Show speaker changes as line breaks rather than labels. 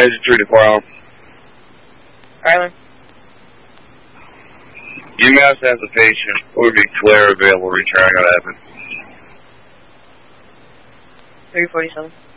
Agent 324 Allen.
Island.
UMass has a patient. Would be Claire available returning on Evan.
347.